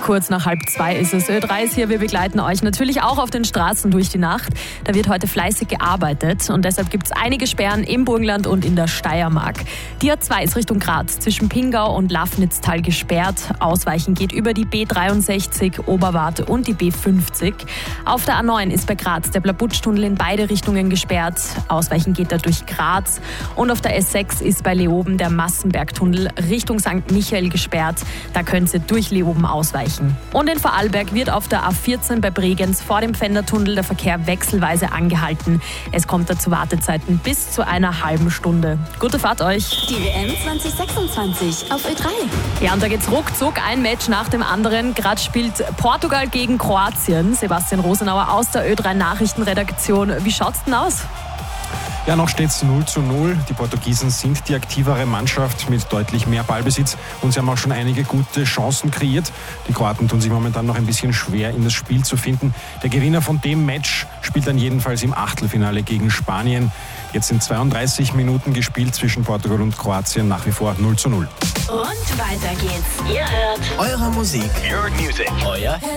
Kurz nach 1:30 ist es. Ö3 ist hier, wir begleiten euch natürlich auch auf den Straßen durch die Nacht. Da wird heute fleißig gearbeitet und deshalb gibt es einige Sperren im Burgenland und in der Steiermark. Die A2 ist Richtung Graz zwischen Pingau und Lafnitztal gesperrt. Ausweichen geht über die B63, Oberwarte und die B50. Auf der A9 ist bei Graz der Blabutschtunnel in beide Richtungen gesperrt. Ausweichen geht da durch Graz. Und auf der S6 ist bei Leoben der Massenbergtunnel Richtung St. Michael gesperrt. Da könnt ihr durch Leoben ausweichen. Und in Vorarlberg wird auf der A14 bei Bregenz vor dem Pfändertunnel der Verkehr wechselweise angehalten. Es kommt da zu Wartezeiten bis zu einer halben Stunde. Gute Fahrt euch! Die WM 2026 auf Ö3. Ja, und da geht's ruckzuck, ein Match nach dem anderen. Gerade spielt Portugal gegen Kroatien. Sebastian Rosenauer aus der Ö3 Nachrichtenredaktion. Wie schaut's denn aus? Ja, noch steht es 0:0. Die Portugiesen sind die aktivere Mannschaft mit deutlich mehr Ballbesitz und sie haben auch schon einige gute Chancen kreiert. Die Kroaten tun sich momentan noch ein bisschen schwer, in das Spiel zu finden. Der Gewinner von dem Match spielt dann jedenfalls im Achtelfinale gegen Spanien. Jetzt sind 32 Minuten gespielt zwischen Portugal und Kroatien, nach wie vor 0:0. Und weiter geht's. Ihr hört Eure Musik. Your music. Euer